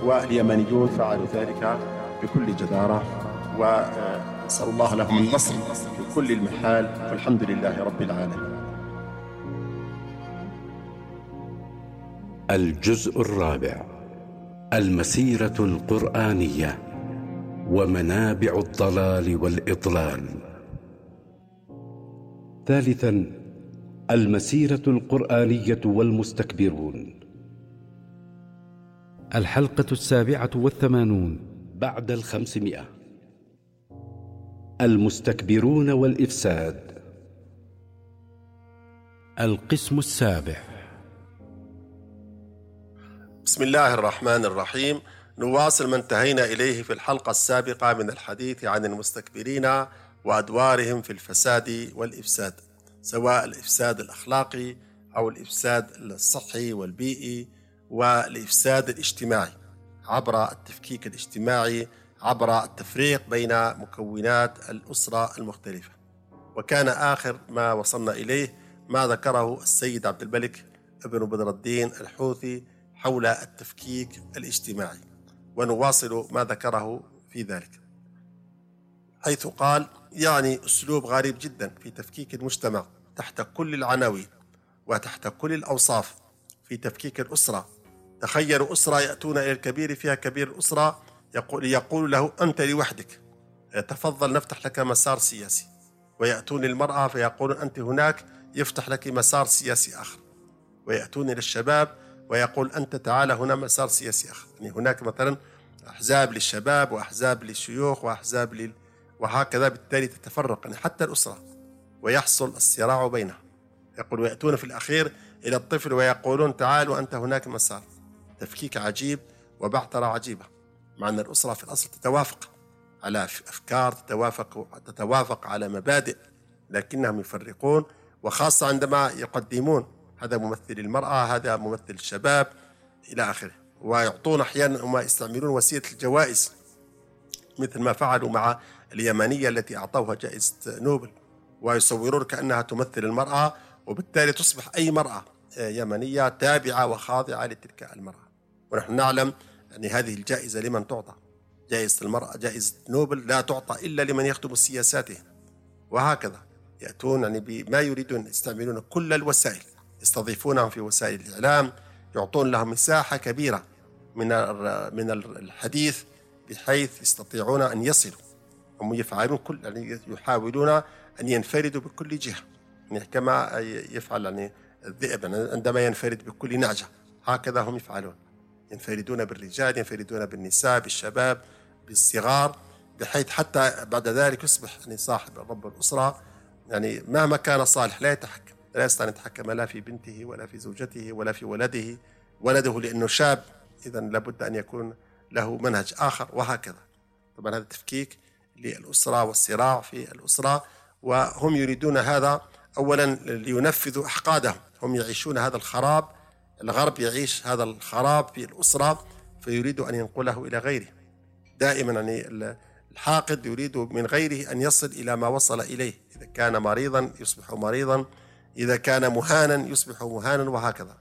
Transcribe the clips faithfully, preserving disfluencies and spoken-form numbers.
واليمنيون فعلوا ذلك بكل جدارة، ونسأل الله لهم النصر في كل المحال، والحمد لله رب العالمين. الجزء الرابع: المسيرة القرآنية ومنابع الضلال والإضلال. ثالثا: المسيرة القرآنية والمستكبرون. الحلقة السابعة والثمانون بعد الخمسمائة. المستكبرون والإفساد. القسم السابع. بسم الله الرحمن الرحيم. نواصل ما انتهينا إليه في الحلقة السابقة من الحديث عن المستكبرين وأدوارهم في الفساد والإفساد، سواء الإفساد الأخلاقي أو الإفساد الصحي والبيئي والإفساد الاجتماعي عبر التفكيك الاجتماعي، عبر التفريق بين مكونات الأسرة المختلفة. وكان آخر ما وصلنا إليه ما ذكره السيد عبد الملك ابن بدر الدين الحوثي حول التفكيك الاجتماعي، ونواصل ما ذكره في ذلك، حيث قال: يعني أسلوب غريب جدا في تفكيك المجتمع تحت كل العناوين وتحت كل الأوصاف، في تفكيك الأسرة. تخيلوا أسرة يأتون إلى الكبير، فيها كبير الأسرة يقول, يقول له: أنت لوحدك، تفضل نفتح لك مسار سياسي. ويأتون المرأة فيقولون: أنت هناك، يفتح لك مسار سياسي آخر. ويأتون إلى الشباب ويقول: أنت تعال هنا، مسار سياسي آخر. يعني هناك مثلا أحزاب للشباب وأحزاب للشيوخ وأحزاب لل... وهكذا، بالتالي تتفرق يعني حتى الأسرة ويحصل الصراع بينها. يقول: ويأتون في الأخير إلى الطفل ويقولون: تعال وأنت هناك مسار. تفكيك عجيب وبعثرة عجيبة، مع أن الأسرة في الأصل تتوافق على أفكار، تتوافق تتوافق على مبادئ، لكنهم يفرقون، وخاصة عندما يقدمون هذا ممثل المرأة، هذا ممثل الشباب إلى آخره. ويعطون أحيانا وما يستعملون وسيلة الجوائز، مثل ما فعلوا مع اليمنية التي أعطوها جائزة نوبل، ويصورون كأنها تمثل المرأة، وبالتالي تصبح أي مرأة يمنية تابعة وخاضعة لتلك المرأة. ونحن نعلم أن هذه الجائزة لمن تعطى؟ جائزة المرأة، جائزة نوبل، لا تعطى إلا لمن يخدم سياساتهم. وهكذا يأتون يعني بما يريدون، يستعملون كل الوسائل، يستضيفونهم في وسائل الإعلام، يعطون لهم مساحة كبيرة من من الحديث، بحيث يستطيعون أن يصلوا. هم يفعلون كل يعني يحاولون أن ينفردوا بكل جهة، يعني كما يفعل يعني الذئب عندما ينفرد بكل نعجة، هكذا هم يفعلون، ينفردون بالرجال، ينفردون بالنساء، بالشباب، بالصغار، بحيث حتى بعد ذلك يصبح يعني صاحب رب الأسرة يعني مهما كان صالح لا يتحكم، لا يستطيع أن يتحكم لا في بنته ولا في زوجته ولا في ولده ولده لأنه شاب، إذا لابد أن يكون له منهج آخر، وهكذا. طبعا هذا تفكيك للأسرة والصراع في الأسرة، وهم يريدون هذا أولا لينفذوا أحقادهم. هم يعيشون هذا الخراب، الغرب يعيش هذا الخراب في الأسرة، فيريد أن ينقله إلى غيره. دائما يعني الحاقد يريد من غيره أن يصل إلى ما وصل إليه، إذا كان مريضا يصبح مريضا، إذا كان مهانا يصبح مهانا، وهكذا.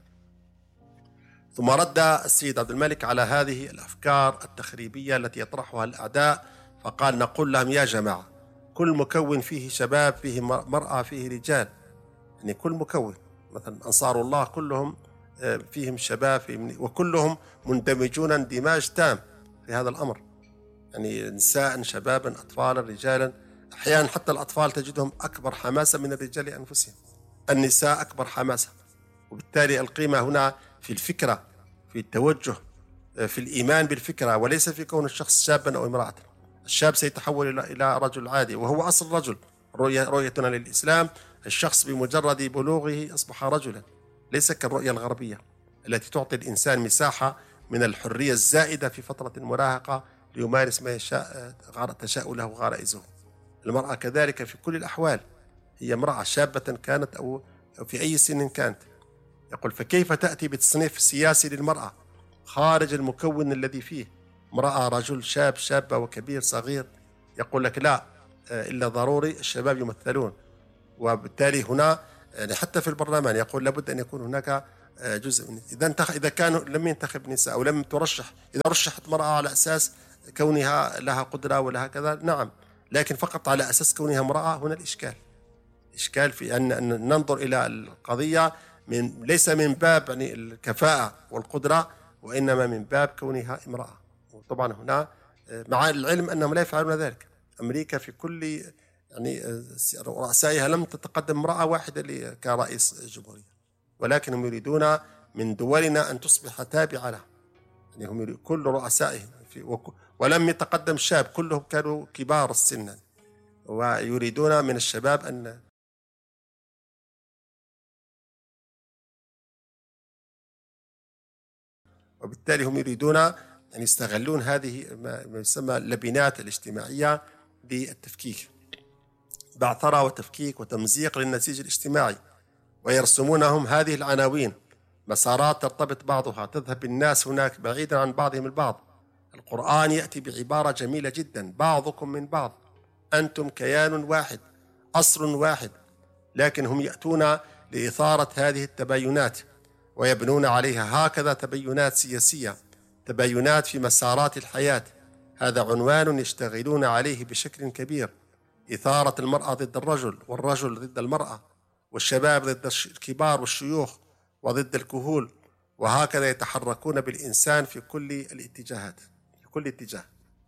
ثم رد السيد عبد الملك على هذه الأفكار التخريبية التي يطرحها الأعداء، فقال: نقول لهم: يا جماعة، كل مكون فيه شباب، فيه مرأة، فيه رجال، يعني كل مكون، مثلا أنصار الله كلهم فيهم شباب، فيهم، وكلهم مندمجون اندماج تام في هذا الأمر، يعني نساء، شبابا، أطفالا، رجالا. أحيانا حتى الأطفال تجدهم أكبر حماسة من الرجال أنفسهم، النساء أكبر حماسة. وبالتالي القيمة هنا في الفكرة، في التوجه، في الإيمان بالفكرة، وليس في كون الشخص شابا أو امرأة. الشاب سيتحول إلى رجل عادي، وهو أصل رجل. رؤية رؤيتنا للإسلام، الشخص بمجرد بلوغه أصبح رجلا، ليس كالرؤية الغربية التي تعطي الإنسان مساحة من الحرية الزائدة في فترة المراهقة ليمارس ما يشاء، تشاء له غرائزه. المرأة كذلك في كل الأحوال، هي امرأة شابة كانت أو في أي سن كانت. يقول: فكيف تأتي بتصنيف سياسي للمرأة خارج المكون الذي فيه امرأة، رجل، شاب، شابة، وكبير، صغير؟ يقول لك: لا، إلا ضروري الشباب يمثلون. وبالتالي هنا يعني حتى في البرلمان يقول لابد أن يكون هناك جزء من إذا انتخ... إذا كانوا لم ينتخب نساء أو لم ترشح، إذا رشحت مرأة على أساس كونها لها قدرة ولها كذا نعم، لكن فقط على أساس كونها امرأة هنا الإشكال. الإشكال في أن, أن ننظر إلى القضية من ليس من باب يعني الكفاءة والقدرة، وإنما من باب كونها امرأة. وطبعا هنا مع العلم أنهم لا يفعلون ذلك. أمريكا في كل يعني رؤسائها لم تتقدم امرأة واحدة كرئيس جمهورية، ولكنهم يريدون من دولنا أن تصبح تابعة لها. يعني هم كل رؤسائهم ولم يتقدم شاب، كلهم كانوا كبار السن، ويريدون من الشباب أن وبالتالي هم يريدون أن يستغلون هذه ما يسمى اللبنات الاجتماعية للتفكيك، بعثرة وتفكيك وتمزيق للنسيج الاجتماعي، ويرسمونهم هذه العناوين، مسارات ترتبط بعضها، تذهب الناس هناك بعيدا عن بعضهم البعض. القرآن يأتي بعبارة جميلة جدا: بعضكم من بعض، أنتم كيان واحد، أصل واحد. لكن هم يأتون لإثارة هذه التباينات ويبنون عليها هكذا تباينات سياسية، تباينات في مسارات الحياة. هذا عنوان يشتغلون عليه بشكل كبير: إثارة المرأة ضد الرجل، والرجل ضد المرأة، والشباب ضد الكبار والشيوخ وضد الكهول، وهكذا يتحركون بالإنسان في كل الاتجاهات، في كل اتجاه.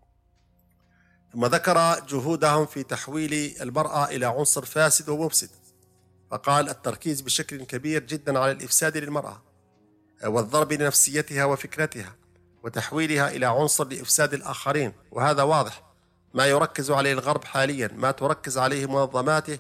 ثم ذكر جهودهم في تحويل المرأة إلى عنصر فاسد ومفسد، فقال: التركيز بشكل كبير جدا على الإفساد للمرأة والضرب لنفسيتها وفكرتها، وتحويلها إلى عنصر لإفساد الآخرين. وهذا واضح ما يركز عليه الغرب حاليا، ما تركز عليه منظماته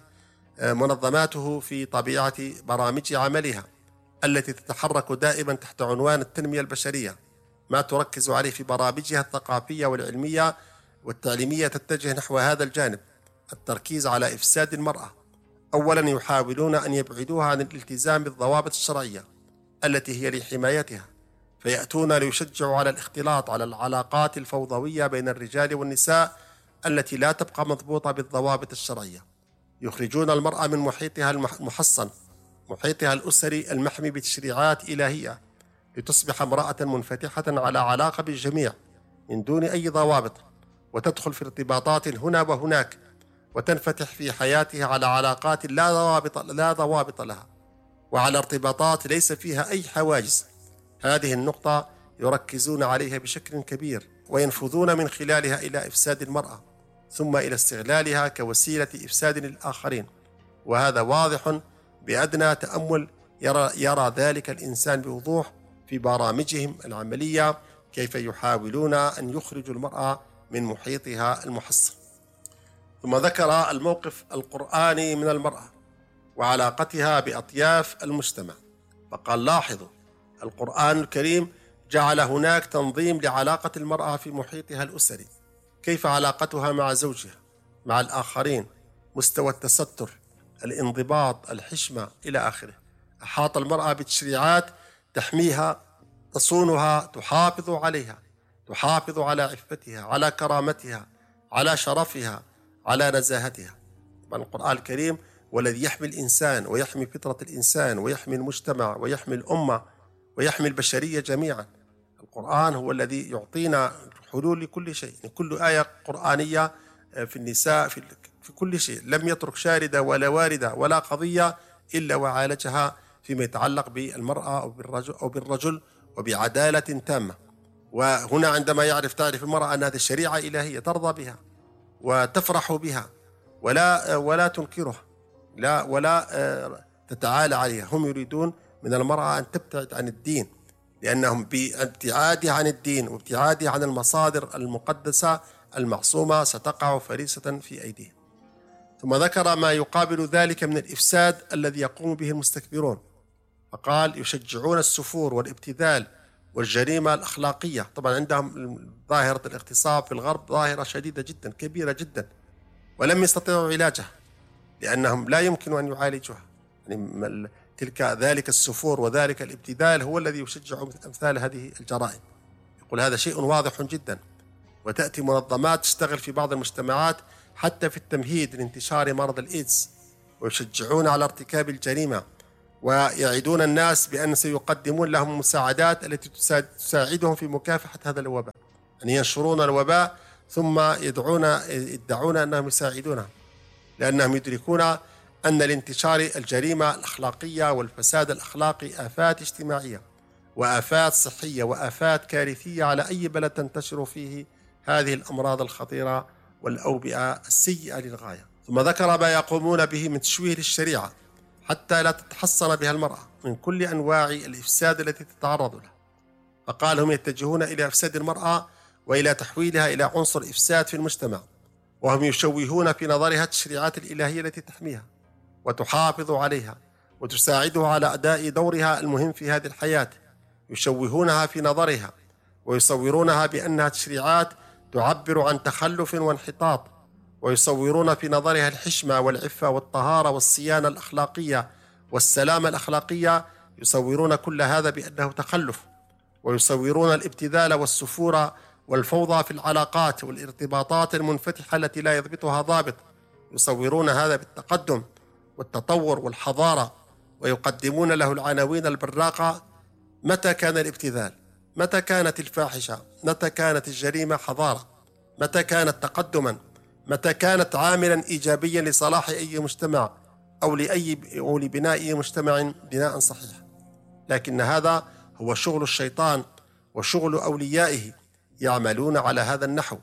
منظماته في طبيعة برامج عملها التي تتحرك دائما تحت عنوان التنمية البشرية. ما تركز عليه في برامجها الثقافية والعلمية والتعليمية تتجه نحو هذا الجانب، التركيز على إفساد المرأة. أولا يحاولون أن يبعدوها عن الالتزام بالضوابط الشرعية التي هي لحمايتها، فيأتون ليشجعوا على الاختلاط، على العلاقات الفوضوية بين الرجال والنساء التي لا تبقى مضبوطة بالضوابط الشرعية. يخرجون المرأة من محيطها المحصن، محيطها الأسري المحمي بتشريعات إلهية، لتصبح امرأة منفتحة على علاقة بالجميع من دون أي ضوابط، وتدخل في ارتباطات هنا وهناك، وتنفتح في حياتها على علاقات لا ضوابط لا ضوابط لها، وعلى ارتباطات ليس فيها أي حواجز. هذه النقطة يركزون عليها بشكل كبير، وينفذون من خلالها إلى إفساد المرأة، ثم إلى استغلالها كوسيلة إفساد للآخرين. وهذا واضح بأدنى تأمل، يرى, يرى ذلك الإنسان بوضوح في برامجهم العملية، كيف يحاولون أن يخرجوا المرأة من محيطها المحصن. ثم ذكر الموقف القرآني من المرأة وعلاقتها بأطياف المجتمع، فقال: لاحظوا، القرآن الكريم جعل هناك تنظيم لعلاقة المرأة في محيطها الأسري، كيف علاقتها مع زوجها، مع الآخرين، مستوى التستر، الانضباط، الحشمة إلى آخره. أحاط المرأة بتشريعات تحميها، تصونها، تحافظ عليها، تحافظ على عفتها، على كرامتها، على شرفها، على نزاهتها. طبعا القرآن الكريم والذي يحمي الإنسان ويحمي فطرة الإنسان ويحمي المجتمع ويحمي الأمة ويحمي البشرية جميعا. القرآن هو الذي يعطينا حلول لكل شيء، كل آية قرآنية في النساء، في في كل شيء، لم يترك شاردة ولا واردة ولا قضية إلا وعالجها فيما يتعلق بالمرأة أو بالرجل أو بالرجل وبعدالة تامة. وهنا عندما يعرف تعرف المرأة أن هذه الشريعة إلهية ترضى بها وتفرح بها ولا ولا تنكرها، لا ولا تتعالى عليها. هم يريدون من المرأة أن تبتعد عن الدين، لأنهم بابتعادها عن الدين وابتعادها عن المصادر المقدسة المعصومة ستقع فريسة في أيديهم. ثم ذكر ما يقابل ذلك من الإفساد الذي يقوم به المستكبرون، فقال: يشجعون السفور والابتذال والجريمة الأخلاقية. طبعا عندهم ظاهرة الاغتصاب في الغرب ظاهرة شديدة جدا، كبيرة جدا، ولم يستطيعوا علاجها لأنهم لا يمكن أن يعالجوها. يعني تلك ذلك السفور وذلك الابتذال هو الذي يشجع أمثال هذه الجرائم. يقول هذا شيء واضح جدا. وتأتي منظمات تشتغل في بعض المجتمعات حتى في التمهيد لانتشار مرض الإيدز، ويشجعون على ارتكاب الجريمة ويعدون الناس بأن سيقدمون لهم مساعدات التي تساعدهم في مكافحة هذا الوباء، أن ينشرون الوباء ثم يدعون يدعون أنهم يساعدونهم، لأنهم يدركون أن لانتشار الجريمة الأخلاقية والفساد الأخلاقي آفات اجتماعية وآفات صحية وآفات كارثية على أي بلد تنتشر فيه هذه الأمراض الخطيرة والأوبئة السيئة للغاية. ثم ذكر ما يقومون به من تشويه للشريعة حتى لا تتحصن بها المرأة من كل أنواع الإفساد التي تتعرض له، فقال هم يتجهون إلى إفساد المرأة وإلى تحويلها إلى عنصر إفساد في المجتمع، وهم يشوهون في نظرها التشريعات الإلهية التي تحميها وتحافظ عليها وتساعدها على أداء دورها المهم في هذه الحياة، يشوهونها في نظرها ويصورونها بأنها تشريعات تعبر عن تخلف وانحطاط، ويصورون في نظرها الحشمة والعفة والطهارة والصيانة الأخلاقية والسلامة الأخلاقية، يصورون كل هذا بأنه تخلف، ويصورون الابتذال والسفور والفوضى في العلاقات والارتباطات المنفتحة التي لا يضبطها ضابط، يصورون هذا بالتقدم والتطور والحضارة، ويقدمون له العناوين البراقة. متى كان الابتذال؟ متى كانت الفاحشة؟ متى كانت الجريمة حضارة؟ متى كانت تقدما؟ متى كانت عاملا إيجابيا لصلاح أي مجتمع أو لأي أو لبناء أي مجتمع بناء صحيح؟ لكن هذا هو شغل الشيطان وشغل أوليائه، يعملون على هذا النحو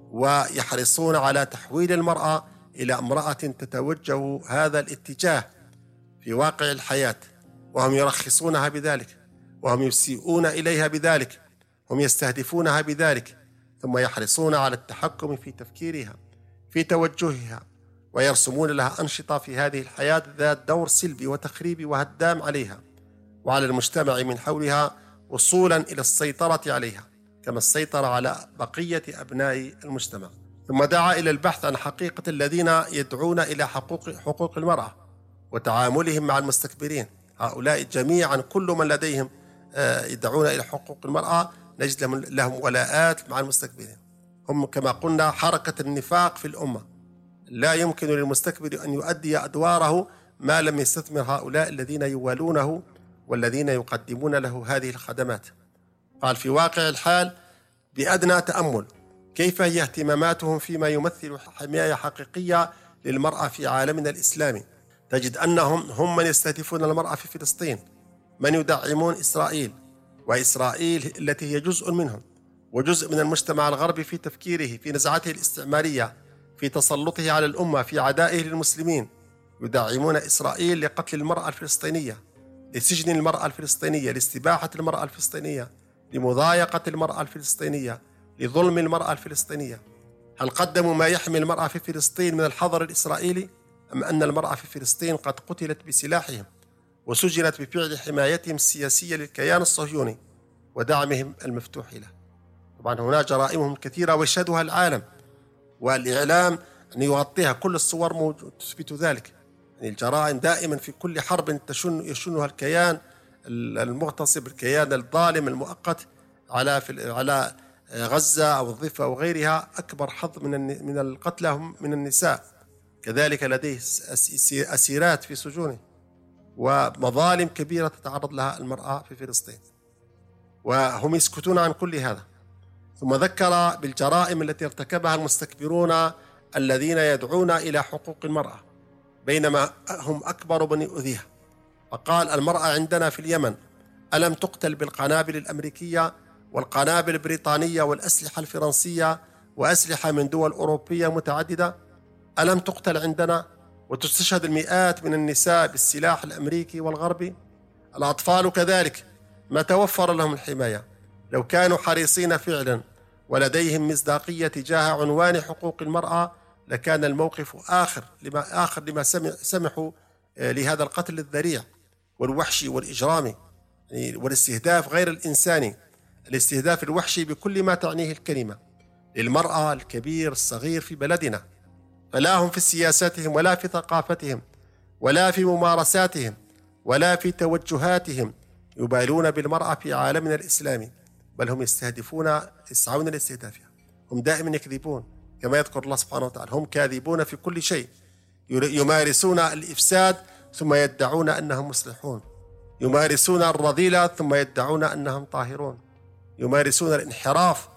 ويحرصون على تحويل المرأة إلى امرأة تتوجه هذا الاتجاه في واقع الحياة، وهم يرخصونها بذلك، وهم يسيئون إليها بذلك، هم يستهدفونها بذلك، ثم يحرصون على التحكم في تفكيرها في توجهها، ويرسمون لها أنشطة في هذه الحياة ذات دور سلبي وتخريبي وهدام عليها وعلى المجتمع من حولها، وصولا إلى السيطرة عليها كما السيطرة على بقية أبناء المجتمع. ثم دعا إلى البحث عن حقيقة الذين يدعون إلى حقوق حقوق المرأة وتعاملهم مع المستكبرين. هؤلاء جميعا كل من لديهم يدعون إلى حقوق المرأة نجد لهم ولاءات مع المستكبرين، هم كما قلنا حركة النفاق في الأمة، لا يمكن للمستكبر أن يؤدي أدواره ما لم يستثمر هؤلاء الذين يوالونه والذين يقدمون له هذه الخدمات. قال في واقع الحال بأدنى تأمل كيف هي اهتماماتهم فيما يمثل حماية حقيقية للمرأة في عالمنا الإسلامي، تجد أنهم هم من يستهدفون المرأة في فلسطين، من يدعمون إسرائيل، وإسرائيل التي هي جزء منهم وجزء من المجتمع الغربي في تفكيره في نزعته الاستعمارية، في تسلطه على الأمة، في عدائه للمسلمين، يدعمون إسرائيل لقتل المرأة الفلسطينية، لسجن المرأة الفلسطينية، لاستباحة المرأة الفلسطينية، لمضايقة المرأة الفلسطينية، لظلم المرأة الفلسطينية. هل قدموا ما يحمي المرأة في فلسطين من الحظر الإسرائيلي، أم أن المرأة في فلسطين قد قتلت بسلاحهم وسجنت بفعل حمايتهم السياسية للكيان الصهيوني ودعمهم المفتوح له؟ طبعا هناك جرائمهم كثيرة ويشهدها العالم والإعلام أن يغطيها، كل الصور تثبت ذلك. يعني الجرائم دائما في كل حرب تشن يشنها الكيان المغتصب، الكيان الظالم المؤقت على على غزة أو الضفة أو غيرها، أكبر حظ من من القتلى هم من النساء، كذلك لديه أسيرات في سجونه، ومظالم كبيرة تتعرض لها المرأة في فلسطين، وهم يسكتون عن كل هذا. ثم ذكر بالجرائم التي ارتكبها المستكبرون الذين يدعون إلى حقوق المرأة بينما هم أكبر من يؤذيها، فقال المرأة عندنا في اليمن ألم تقتل بالقنابل الأمريكية والقنابل البريطانية والأسلحة الفرنسية وأسلحة من دول أوروبية متعددة؟ ألم تقتل عندنا وتستشهد المئات من النساء بالسلاح الأمريكي والغربي؟ الأطفال كذلك ما توفر لهم الحماية. لو كانوا حريصين فعلا ولديهم مصداقية تجاه عنوان حقوق المرأة لكان الموقف آخر لما آخر لما سمحوا لهذا القتل الذريع والوحشي والإجرامي والاستهداف غير الإنساني، الاستهداف الوحشي بكل ما تعنيه الكلمة للمرأة الكبير الصغير في بلدنا. فلا هم في سياساتهم ولا في ثقافتهم ولا في ممارساتهم ولا في توجهاتهم يبالون بالمرأة في عالمنا الإسلامي، بل هم يستهدفون يسعون لاستهدافها. هم دائما يكذبون كما يذكر الله سبحانه وتعالى، هم كاذبون في كل شيء، يمارسون الإفساد ثم يدعون أنهم مصلحون. يمارسون الرذيلة ثم يدعون أنهم طاهرون، يمارسون الانحراف